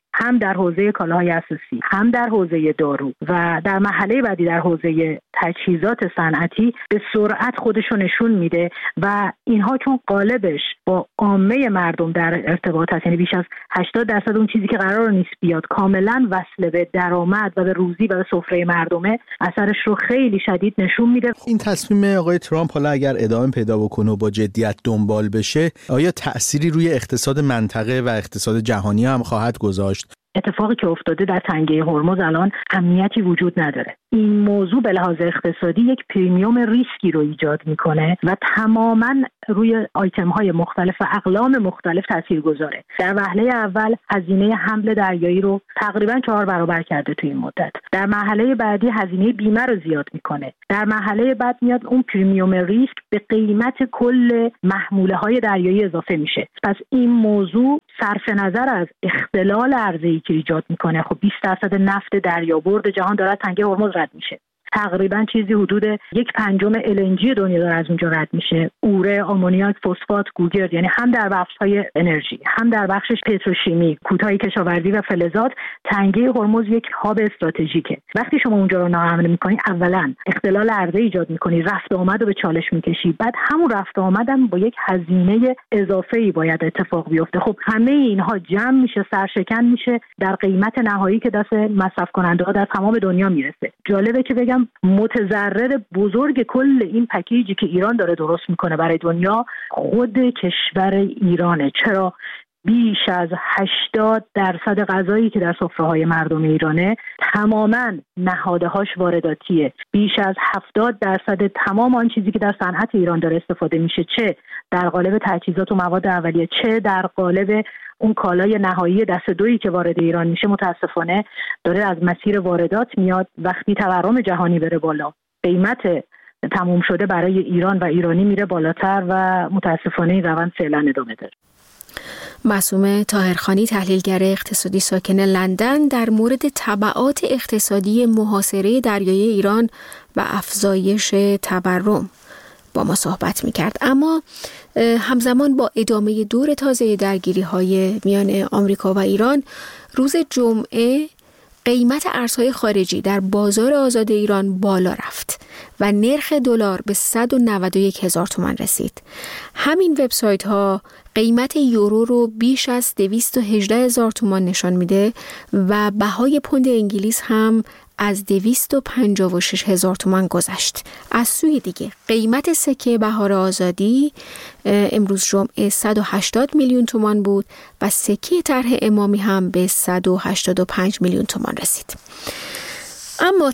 هم در حوزه کالاهای اساسی، هم در حوزه دارو و در مرحله بعدی در حوزه تجهیزات صنعتی به سرعت خودش رو نشون میده و اینها چون قالبش با عامه مردم در ارتباط هست، یعنی بیش از 80% اون چیزی که قرار نیست بیاد کاملا وصل به درآمد و به روزی و به سفره مردمه، اثرش رو خیلی شدید نشون میده. این تصمیم آقای ترامپ حالا اگر ادامه پیدا بکنه و با جدیت دنبال بشه، آیا تأثیری روی اقتصاد منطقه و اقتصاد جهانی هم خواهد گذاشت؟ اتفاقی که افتاده در تنگه هرمز الان امنیتی وجود نداره. این موضوع به لحاظ اقتصادی یک پریمیوم ریسکی رو ایجاد میکنه و تماما روی آیتم های مختلف و اقلام مختلف تاثیر گذاره. در وهله اول هزینه حمل دریایی رو تقریبا 4 برابر کرده توی این مدت. در مرحله بعدی هزینه بیمه رو زیاد میکنه. در مرحله بعد میاد اون پریمیوم ریسک به قیمت کل محموله های دریایی اضافه میشه. پس این موضوع صرف نظر از اختلال عرضه‌ای که ایجاد میکنه، خب 20% نفت دریابرد جهان داره تنگه هرمز رد میشه. تقریبا چیزی حدود 1/5 LNG دنیا داره از اونجا رد میشه. اوره، آمونیاک، فسفات، گوگرد، یعنی هم در بخش‌های انرژی، هم در بخش پتروشیمی، کوتاه کشاورزی و فلزات، تنگه هرمز یک هاب استراتژیکه. وقتی شما اونجا رو ناامن می‌کنی، اولا اختلال عرضه ایجاد می‌کنی، رفت و آمد رو به چالش می‌کشی، بعد همون رفت و آمدم با یک هزینه اضافه‌ای باید اتفاق بیفته. خب همه اینها جمع میشه، سرشکن میشه در قیمت نهایی که دست مصرف کننده‌ها در تمام دنیا میرسه. جالبه که بگم متضرر بزرگ کل این پکیجی که ایران داره درست میکنه برای دنیا خود کشور ایرانه. چرا؟ بیش از 80% غذایی که در سفره‌های مردم ایرانه تماماً نهادهاش وارداتیه. بیش از 70% تمام آن چیزی که در صنعت ایران داره استفاده میشه، چه در قالب تجهیزات و مواد اولیه، چه در قالب اون کالای نهایی دست دویی که وارد ایران میشه، متاسفانه داره از مسیر واردات میاد. وقتی تورم جهانی بره بالا، قیمت تموم شده برای ایران و ایرانی میره بالاتر و متاسفانه این روند فعلا ادامه داره. معصومه طاهرخانی، تحلیلگر اقتصادی ساکن لندن، در مورد تبعات اقتصادی محاصره دریایی ایران و افزایش تورم با ما صحبت می‌کرد. اما همزمان با ادامه دور تازه درگیری‌های میان آمریکا و ایران، روز جمعه قیمت ارزهای خارجی در بازار آزاد ایران بالا رفت و نرخ دلار به 191,000 تومان رسید. همین وبسایت‌ها قیمت یورو رو بیش از 218,000 تومان نشان میده و بهای پوند انگلیس هم از 256,000 تومان گذشت. از سوی دیگه قیمت سکه بهار آزادی امروز جمعه 180 میلیون تومان بود و سکه طرح امامی هم به 185 میلیون تومان رسید. اما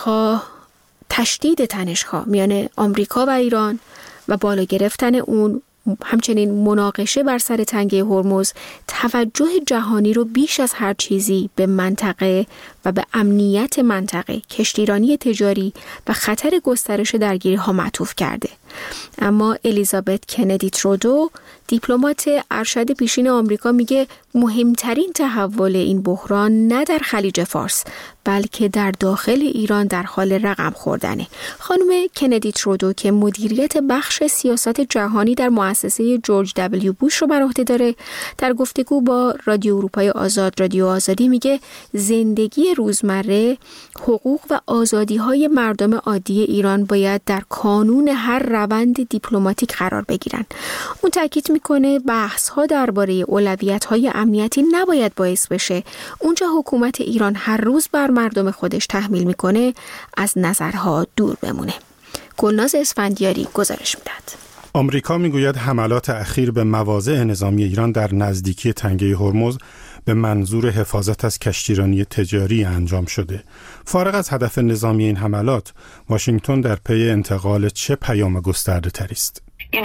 تشدید تنش‌ها میان آمریکا و ایران و بالا گرفتن اون، همچنین مناقشه بر سر تنگه هرمز، توجه جهانی رو بیش از هر چیزی به منطقه و به امنیت منطقه، کشتیرانی تجاری و خطر گسترش درگیری ها معطوف کرده. اما الیزابت کندی ترودو، دیپلمات ارشد پیشین آمریکا، میگه مهمترین تحول این بحران نه در خلیج فارس بلکه در داخل ایران در حال رقم خوردنه. خانم کندی ترودو که مدیریت بخش سیاست جهانی در مؤسسه جورج دبلیو بوش رو بر عهده داره، در گفتگو با رادیو اروپای آزاد، رادیو آزادی، میگه زندگی روزمره، حقوق و آزادی‌های مردم عادی ایران باید در کانون هر روند دیپلماتیک قرار بگیرن. اون تاکید میکنه بحث‌ها درباره اولویت‌های امنیتی نباید باعث بشه اونجا حکومت ایران هر روز بر مردم خودش تحمیل میکنه از نظرها دور بمونه. گلناز اسفندیاری گزارش میداد. آمریکا میگوید حملات اخیر به مواضع نظامی ایران در نزدیکی تنگه هرمز به منظور حفاظت از کشتیرانی تجاری انجام شده. فارغ از هدف نظامی این حملات، واشنگتن در پی انتقال چه پیام گسترده تری است؟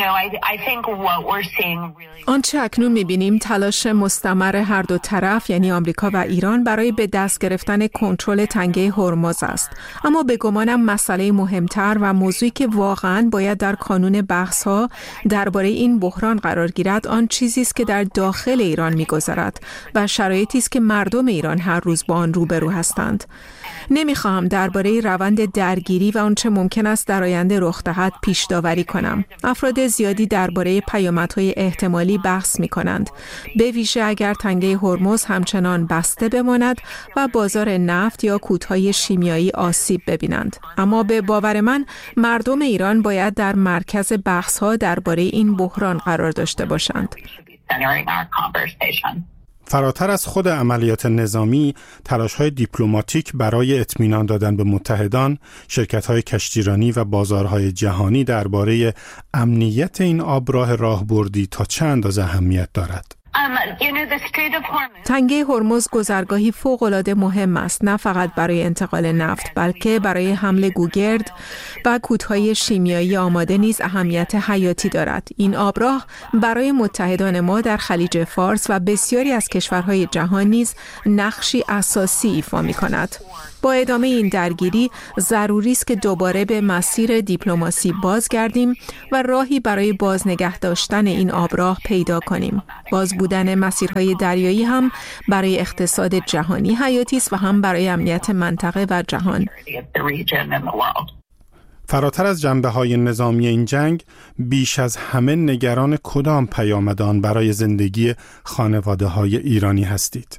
آنچه اکنون می‌بینیم تلاش مستمر هر دو طرف، یعنی آمریکا و ایران، برای به دست گرفتن کنترل تنگه هرمز است. اما به گمانم مسئله مهمتر و موضوعی که واقعاً باید در کانون بحث‌ها درباره این بحران قرار گیرد، آن چیزی است که در داخل ایران می‌گذرد و شرایطی است که مردم ایران هر روز با آن روبرو هستند. نمیخواهم درباره روند درگیری و آنچه ممکن است در آینده رخ دهد پیش داوری کنم. افراد تعداد زیادی درباره پیامدهای احتمالی بحث می‌کنند، به ویژه اگر تنگه هرمز همچنان بسته بماند و بازار نفت یا کودهای شیمیایی آسیب ببینند. اما به باور من مردم ایران باید در مرکز بحث‌ها درباره این بحران قرار داشته باشند. فراتر از خود عملیات نظامی، تلاش‌های دیپلماتیک برای اطمینان دادن به متحدان، شرکت‌های کشتیرانی و بازارهای جهانی درباره امنیت این آبراه راهبردی تا چه اندازه اهمیت دارد؟ تنگه هرمز گذرگاهی فوق‌العاده مهم است، نه فقط برای انتقال نفت بلکه برای حمل گوگرد و کودهای شیمیایی آماده نیز اهمیت حیاتی دارد. این آبراه برای متحدان ما در خلیج فارس و بسیاری از کشورهای جهان نیز نقشی اساسی ایفا می‌کند. با ادامه این درگیری ضروری است که دوباره به مسیر دیپلماسی بازگردیم و راهی برای بازنگه داشتن این آبراه پیدا کنیم. باز بودن مسیرهای دریایی هم برای اقتصاد جهانی حیاتی است و هم برای امنیت منطقه و جهان. فراتر از جنبه‌های نظامی این جنگ، بیش از همه نگران کدام پیامدان برای زندگی خانواده‌های ایرانی هستید؟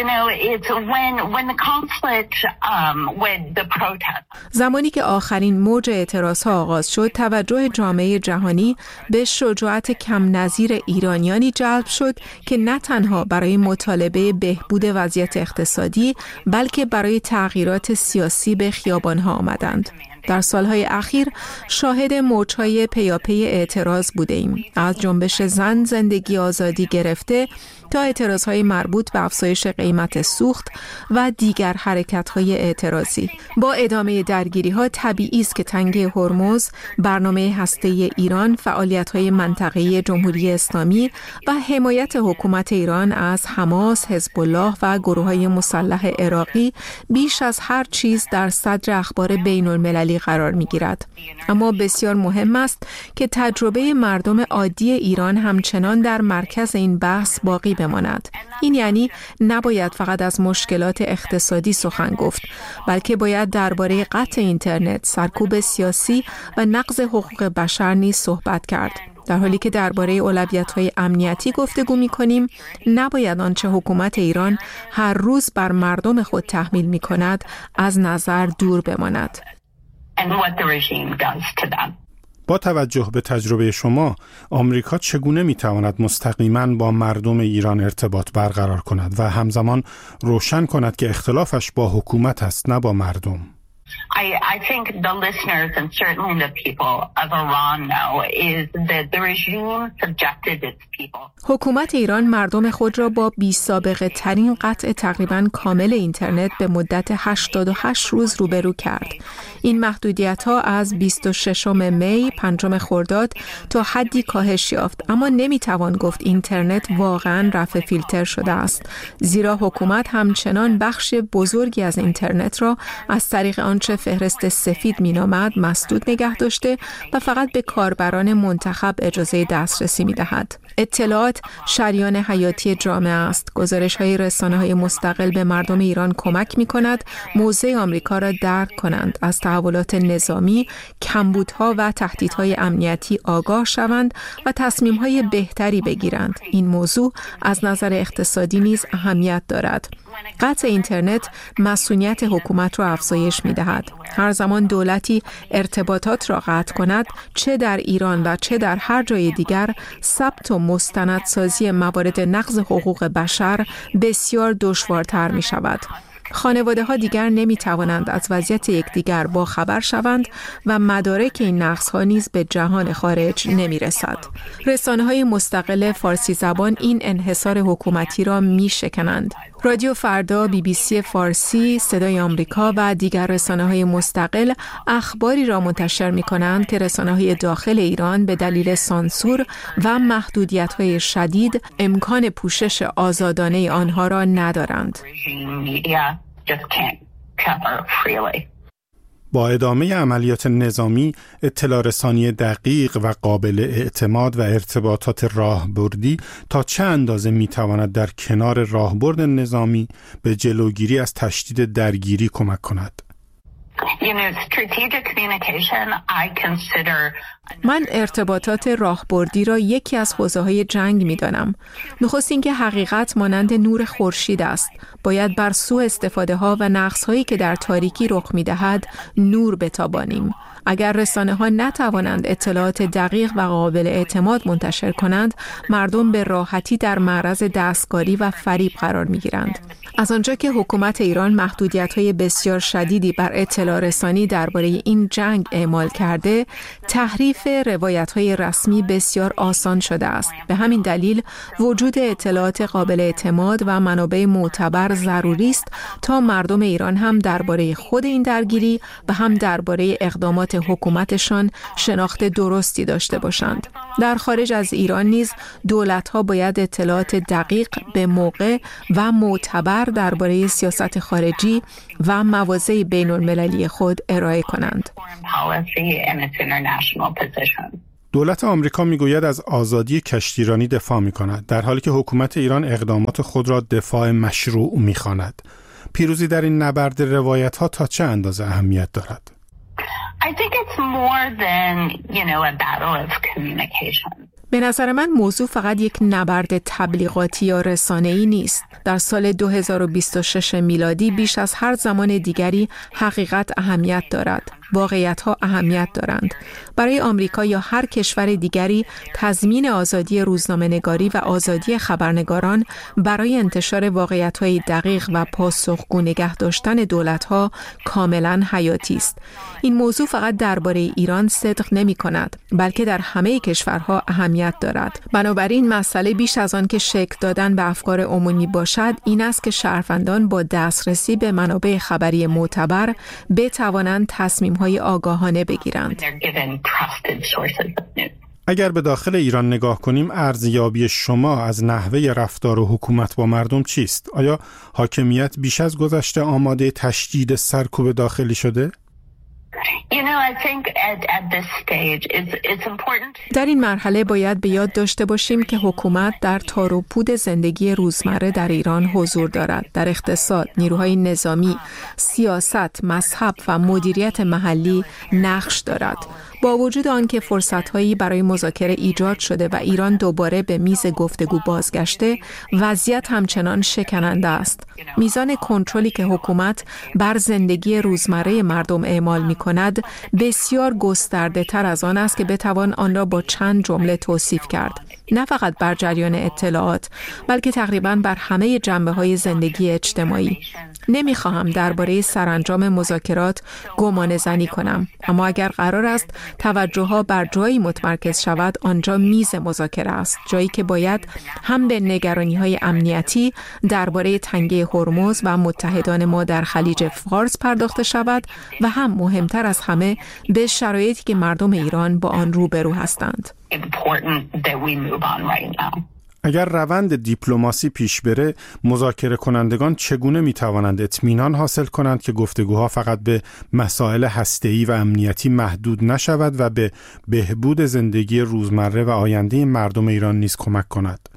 زمانی که آخرین موج اعتراضها آغاز شد، توجه جامعه جهانی به شجاعت کم نظیر ایرانیانی جلب شد که نه تنها برای مطالبه بهبود وضعیت اقتصادی بلکه برای تغییرات سیاسی به خیابانها آمدند. در سالهای اخیر شاهد موج‌های پیاپی اعتراض بودیم، از جنبش زن زندگی آزادی گرفته تا اعتراضهای مربوط به افزایش قیمت سوخت و دیگر حرکت‌های اعتراضی. با ادامه درگیری‌ها طبیعی است که تنگه هرمز، برنامه هسته‌ای ایران، فعالیت‌های منطقه‌ای جمهوری اسلامی و حمایت حکومت ایران از حماس، حزب الله و گروه‌های مسلح عراقی بیش از هر چیز در صدر اخبار بین‌المللی قرار می‌گیرد. اما بسیار مهم است که تجربه مردم عادی ایران همچنان در مرکز این بحث باقی بماند. این یعنی نباید فقط از مشکلات اقتصادی سخن گفت، بلکه باید درباره قطع اینترنت، سرکوب سیاسی و نقض حقوق بشر نیز صحبت کرد. در حالی که درباره اولویت‌های امنیتی گفتگو می‌کنیم، نباید آنچه حکومت ایران هر روز بر مردم خود تحمیل می‌کند از نظر دور بماند. با توجه به تجربه شما، آمریکا چگونه میتواند مستقیما با مردم ایران ارتباط برقرار کند و همزمان روشن کند که اختلافش با حکومت است نه با مردم؟ I think the listeners and certainly the people of Iran know is that the regime subjected its people. حکومت ایران مردم خود را با بی‌سابقه ترین قطع تقریباً کامل اینترنت به مدت 88 روز روبرو کرد. این محدودیت‌ها از 26 می 5 خرداد تا حدی کاهش یافت، اما نمی‌توان گفت اینترنت واقعاً رفع فیلتر شده است، زیرا حکومت همچنان بخش بزرگی از اینترنت را از طریق آنچه فهرست سفید مینامد مسدود نگه داشته و فقط به کاربران منتخب اجازه دسترسی می‌دهد. اطلاعات شریان حیاتی جامعه است. گزارش‌های رسانه‌های مستقل به مردم ایران کمک می‌کند موضع آمریکا را درک کنند، از تحولات نظامی، کمبودها و تهدیدهای امنیتی آگاه شوند و تصمیم‌های بهتری بگیرند. این موضوع از نظر اقتصادی نیز اهمیت دارد. قطع اینترنت مسئولیت حکومت را افزایش می‌دهد. هر زمان دولتی ارتباطات را قطع کند، چه در ایران و چه در هر جای دیگر، ثبت و مستندسازی موارد نقض حقوق بشر بسیار دشوارتر می‌شود. خانواده‌ها دیگر نمی‌توانند از وضعیت یکدیگر با خبر شوند و مدارک این نقض‌ها نیز به جهان خارج نمی‌رسد. رسانه‌های مستقل فارسی زبان این انحصار حکومتی را می‌شکنند. رادیو فردا، BBC فارسی، صدای آمریکا و دیگر رسانه‌های مستقل اخباری را منتشر می‌کنند که رسانه‌های داخل ایران به دلیل سانسور و محدودیت‌های شدید امکان پوشش آزادانه آنها را ندارند. با ادامه عملیات نظامی، اطلاع رسانی دقیق و قابل اعتماد و ارتباطات راهبردی تا چه اندازه میتواند در کنار راهبرد نظامی به جلوگیری از تشدید درگیری کمک کند؟ من ارتباطات راهبردی را یکی از حوزه‌های جنگ می‌دانم. نخست اینکه حقیقت مانند نور خورشید است. باید بر سوء استفاده‌ها و نقص‌هایی که در تاریکی رخ می‌دهد نور بتابانیم. اگر رسانه‌ها نتوانند اطلاعات دقیق و قابل اعتماد منتشر کنند، مردم به راحتی در معرض دستکاری و فریب قرار می‌گیرند. از آنجا که حکومت ایران محدودیت‌های بسیار شدیدی بر اطلاع رسانی درباره این جنگ اعمال کرده، تحریف روایت‌های رسمی بسیار آسان شده است. به همین دلیل وجود اطلاعات قابل اعتماد و منابع معتبر ضروری است تا مردم ایران هم درباره خود این درگیری و هم درباره اقدامات حکومتشان شناخت درستی داشته باشند. در خارج از ایران نیز دولت‌ها باید اطلاعات دقیق به موقع و معتبر درباره سیاست خارجی و مواضع بین‌المللی خود ارائه کنند. دولت آمریکا میگوید از آزادی کشتیرانی دفاع می‌کند، در حالی که حکومت ایران اقدامات خود را دفاع مشروع می‌خواند. پیروزی در این نبرد روایت‌ها تا چه اندازه اهمیت دارد؟ I think it's more than, a battle of communication. به نظر من موضوع فقط یک نبرد تبلیغاتی یا رسانه‌ای نیست. در سال 2026 میلادی بیش از هر زمان دیگری حقیقت اهمیت دارد. واقعیت‌ها اهمیت دارند. برای آمریکا یا هر کشور دیگری تضمین آزادی روزنامه‌نگاری و آزادی خبرنگاران برای انتشار واقعیت‌های دقیق و پاسخگو نگه داشتن دولت‌ها کاملاً حیاتی است. این موضوع فقط درباره ایران صدق نمی‌کند، بلکه در همه کشورها اهمیت دارد. بنابراین مسئله بیش از آن که شکل دادن به افکار عمومی باشد، این است که شهروندان با دسترسی به منابع خبری معتبر بتوانند تصمیم‌های آگاهانه بگیرند. اگر به داخل ایران نگاه کنیم، ارزیابی شما از نحوه رفتار حکومت با مردم چیست؟ آیا حاکمیت بیش از گذشته آماده تشدید سرکوب داخلی شده؟ در این مرحله باید به یاد داشته باشیم که حکومت در تار و پود زندگی روزمره در ایران حضور دارد. در اقتصاد، نیروهای نظامی، سیاست، مذهب و مدیریت محلی نقش دارد. با وجود آنکه فرصت‌هایی برای مذاکره ایجاد شده و ایران دوباره به میز گفتگو بازگشته، وضعیت همچنان شکننده است. میزان کنترلی که حکومت بر زندگی روزمره مردم اعمال می‌کند بسیار گسترده‌تر از آن است که بتوان آن را با چند جمله توصیف کرد. نه فقط بر جریان اطلاعات، بلکه تقریباً بر همه جنبه‌های زندگی اجتماعی. نمی‌خواهم درباره سرانجام مذاکرات گمانه‌زنی کنم، اما اگر قرار است توجه‌ها بر جایی متمرکز شود، آنجا میز مذاکره است، جایی که باید هم به نگرانی‌های امنیتی درباره تنگه هرمز و متحدان ما در خلیج فارس پرداخته شود و هم مهمتر از همه به شرایطی که مردم ایران با آن روبرو هستند. اگر روند دیپلماسی پیش بره، مذاکره کنندگان چگونه می توانند اطمینان حاصل کنند که گفتگوها فقط به مسائل هسته‌ای و امنیتی محدود نشود و به بهبود زندگی روزمره و آینده مردم ایران نیز کمک کند؟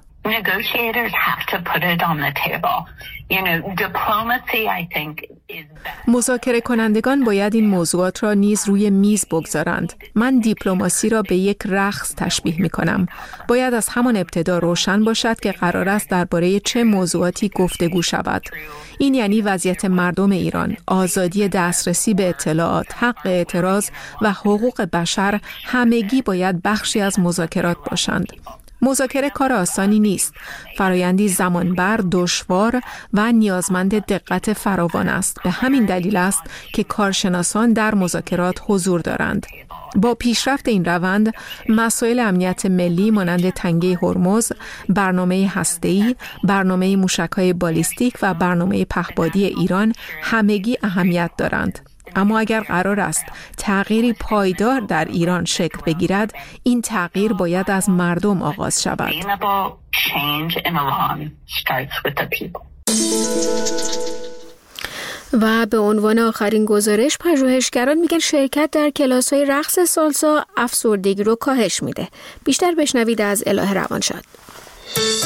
مذاکره کنندگان باید این موضوعات را نیز روی میز بگذارند. من دیپلماسی را به یک رقص تشبیه می کنم. باید از همان ابتدا روشن باشد که قرار است درباره چه موضوعاتی گفتگو شود. این یعنی وضعیت مردم ایران، آزادی دسترسی به اطلاعات، حق اعتراض و حقوق بشر همگی باید بخشی از مذاکرات باشند. مذاکره کار آسانی نیست. فرایندی زمانبر، دشوار و نیازمند دقت فراوان است. به همین دلیل است که کارشناسان در مذاکرات حضور دارند. با پیشرفت این روند، مسائل امنیت ملی مانند تنگه هرمز، برنامه هسته‌ای، برنامه موشک‌های بالیستیک و برنامه پهپادی ایران همگی اهمیت دارند. اما اگر قرار است تغییری پایدار در ایران شکل بگیرد، این تغییر باید از مردم آغاز شود. و به عنوان آخرین گزارش، پژوهشگران میگن شرکت در کلاس‌های رقص سالسا افسردگی رو کاهش میده. بیشتر بشنوید از الهه روانشاد.